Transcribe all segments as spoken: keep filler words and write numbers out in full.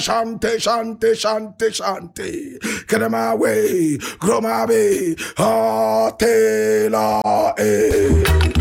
Shante, shante, shante, shante. Get my way, grow my way. Ah, Taylor, eh.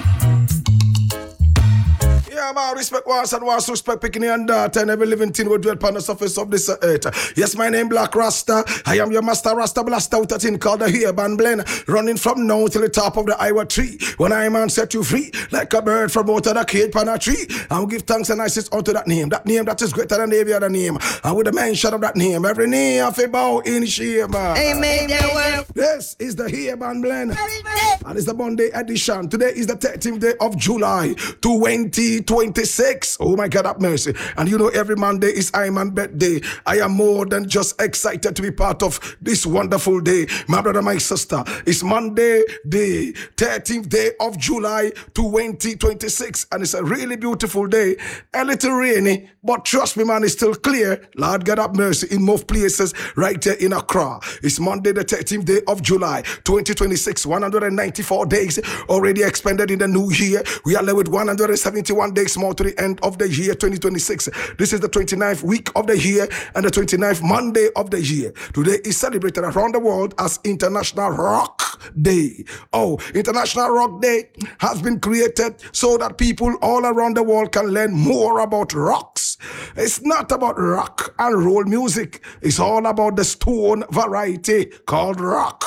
Yeah, man, respect once and once, respect picking and that, and every living thing will dwell upon the surface of this earth. Yes, my name Black Rasta. I am your master Rasta Blaster out a thing called the Heban Blend, running from now till the top of the Iowa tree. When I man set you free, like a bird from out of the cage pan a tree, I will give thanks and I sit unto that name, that name that is greater than every other name. And with the mention of that name, every knee of a bow in shame. Amen. This is the Heban Blend, and it's the Monday edition. Today is the thirteenth day of July, twenty twenty-six. Oh my God, have mercy. And you know, every Monday is I Man birthday. I am more than just excited to be part of this wonderful day. My brother, my sister, it's Monday, the thirteenth day of July, twenty twenty-six. And it's a really beautiful day. A little rainy, but trust me, man, it's still clear. Lord God have mercy in most places right there in Accra. It's Monday, the thirteenth day of July, twenty twenty-six. one hundred ninety-four days already expended in the new year. We are left with one hundred seventy-one days more to the end of the year twenty twenty-six. This is the twenty-ninth week of the year and the twenty-ninth Monday of the year. Today is celebrated around the world as International Rock Day. Oh, International Rock Day has been created so that people all around the world can learn more about rocks. It's not about rock and roll music. It's all about the stone variety called rock.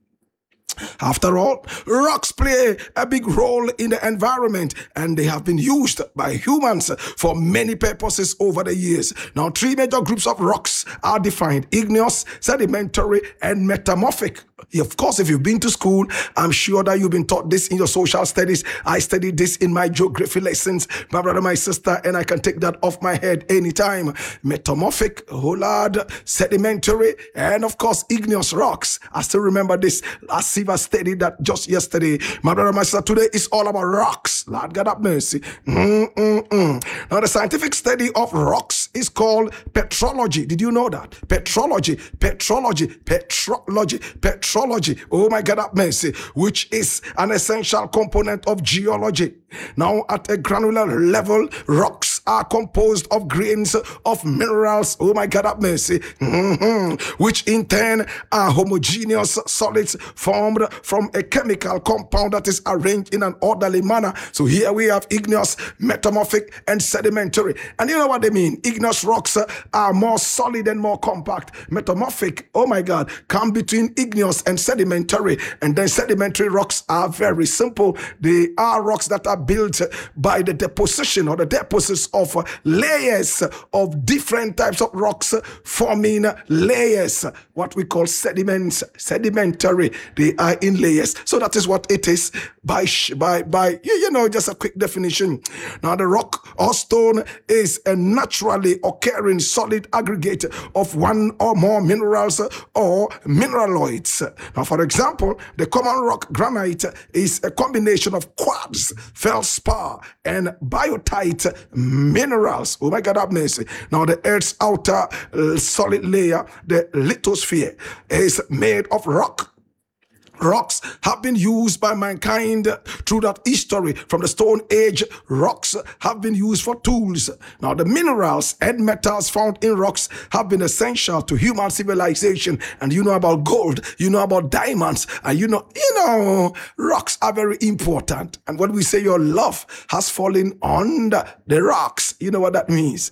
After all, rocks play a big role in the environment, and they have been used by humans for many purposes over the years. Now, three major groups of rocks are defined: igneous, sedimentary, and metamorphic. Of course, if you've been to school, I'm sure that you've been taught this in your social studies. I studied this in my geography lessons, my brother, my sister, and I can take that off my head anytime. Metamorphic, oh Lord, sedimentary, and of course, igneous rocks. I still remember this. I see I studied that just yesterday. My brother, my sister, today is all about rocks. Lord God have mercy. Mm-mm-mm. Now, the scientific study of rocks is called petrology. Did you know that? Petrology, petrology, petrology, petrology. Oh my God have mercy. Which is an essential component of geology. Now, at a granular level, rocks are composed of grains of minerals. Oh my God have mercy. Mm-hmm. Which in turn are homogeneous solids formed from a chemical compound that is arranged in an orderly manner. So here we have igneous, metamorphic, and sedimentary. And you know what they mean? Igneous rocks are more solid and more compact. Metamorphic, oh my God, come between igneous and sedimentary. And then sedimentary rocks are very simple. They are rocks that are built by the deposition or the deposits of layers of different types of rocks forming layers, what we call sediments, sedimentary. They are in layers. So that is what it is by, by, by you know, just a quick definition. Now, the rock or stone is a naturally occurring solid aggregate of one or more minerals or mineraloids. Now, for example, the common rock granite is a combination of quartz, feldspar, and biotite minerals. Oh my God, have mercy. Now, the Earth's outer uh, solid layer, the lithosphere, is made of rock. Rocks have been used by mankind throughout history. From the Stone Age, rocks have been used for tools. Now, the minerals and metals found in rocks have been essential to human civilization. And you know about gold, you know about diamonds, and you know, you know, rocks are very important. And when we say your love has fallen on the rocks, you know what that means?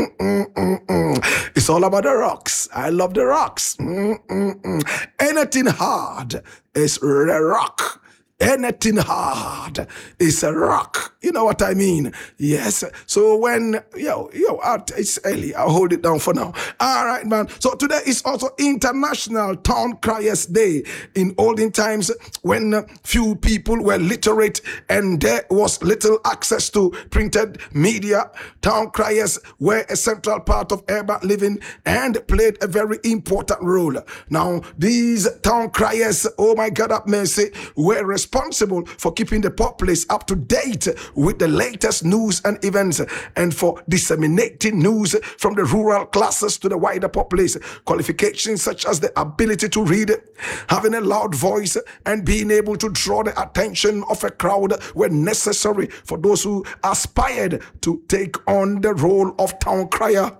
Mm-mm-mm-mm. It's all about the rocks. I love the rocks. Mm-mm-mm. Anything hard is a rock. Anything hard is a rock. You know what I mean? Yes. So when, yo, yo, it's early. I'll hold it down for now. All right, man. So today is also International Town Criers Day. In olden times, when few people were literate and there was little access to printed media, town criers were a central part of urban living and played a very important role. Now, these town criers, oh my God, have mercy, were responsible responsible for keeping the populace up to date with the latest news and events and for disseminating news from the rural classes to the wider populace. Qualifications such as the ability to read, having a loud voice, and being able to draw the attention of a crowd were necessary for those who aspired to take on the role of town crier.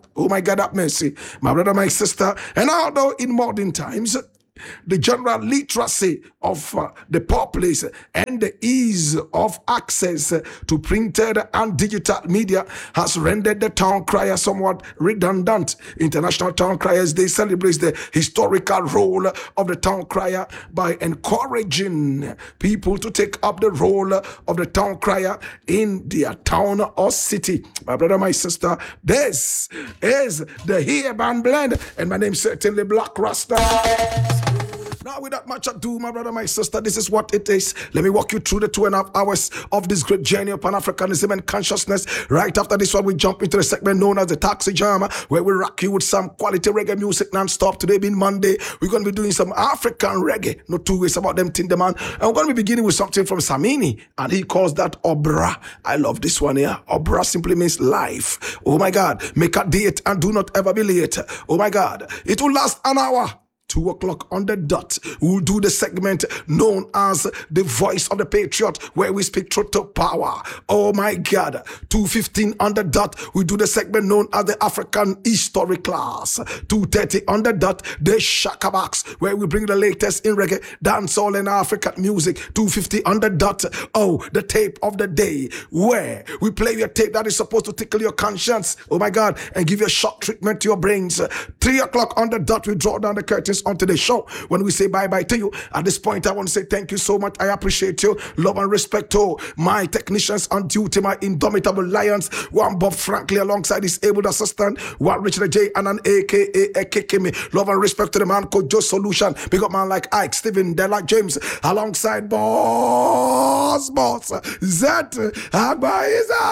Oh my God, have mercy. My brother, my sister. And although in modern times, the general literacy of uh, the populace and the ease of access uh, to printed and digital media has rendered the town crier somewhat redundant. International Town Criers Day celebrates the historical role of the town crier by encouraging people to take up the role of the town crier in their town or city. My brother, my sister, this is the Here Band Blend, and my name is certainly Black Rasta. Now, without much ado, my brother, my sister, this is what it is. Let me walk you through the two and a half hours of this great journey of Pan-Africanism and consciousness. Right after this one, we jump into the segment known as the Taxi Jam, where we rock you with some quality reggae music non-stop. Today being Monday, we're going to be doing some African reggae. No two ways about them, Tinderman. And we're going to be beginning with something from Samini, and he calls that Obra. I love this one here. Obra simply means life. Oh my God. Make a date and do not ever be late. Oh my God. It will last an hour. Two o'clock on the dot, we'll do the segment known as The Voice of the Patriot, where we speak truth to power. Oh my God. two fifteen on the dot, we do the segment known as the African History Class. two thirty on the dot, the Shaka Box, where we bring the latest in reggae, dancehall, and African music. two fifty on the dot, oh, the tape of the day, where we play your tape that is supposed to tickle your conscience, oh my God, and give you a shock treatment to your brains. three o'clock on the dot, we draw down the curtains on today's show when we say bye-bye to you. At this point, I want to say thank you so much. I appreciate you. Love and respect to my technicians on duty, my indomitable lions, one Bob Franklin alongside his able assistant, one Richard J and an A K A Kikimi. Love and respect to the man called Joe Solution. Big up man like Ike, Steven, Della James, alongside Boss Boss Zet Agbaiza.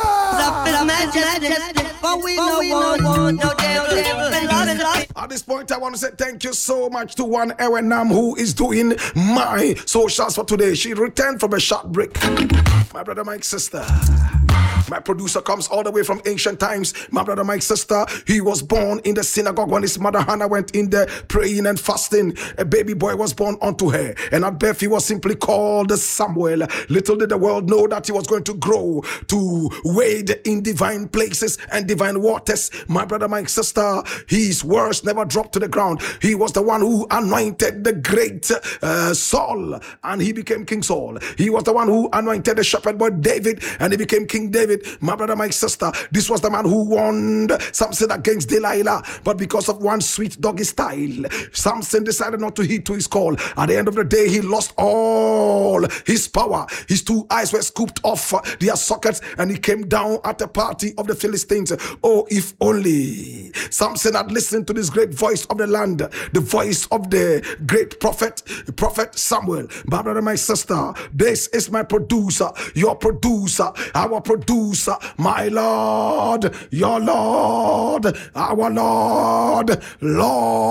At this point, I want to say thank you so much to one Ewen Nam who is doing my socials for today. She returned from a short break. My brother, my sister. My producer comes all the way from ancient times. My brother, my sister, he was born in the synagogue when his mother Hannah went in there praying and fasting. A baby boy was born unto her, and at birth he was simply called Samuel. Little did the world know that he was going to grow to wade in divine places and divine waters. My brother, my sister, his words never dropped to the ground. He was the one who anointed the great uh, Saul, and he became King Saul. He was the one who anointed the shepherd boy David, and he became King David. My brother, my sister, this was the man who won Samson against Delilah, but because of one sweet doggy style, Samson decided not to heed to his call. At the end of the day, he lost all his power. His two eyes were scooped off their sockets, and he came down at the party of the Philistines. Oh, if only Samson had listened to this great voice of the land, the voice of the great prophet, Prophet Samuel. My brother, my sister, this is my producer, your producer, our producer, my Lord, your Lord, our Lord, Lord.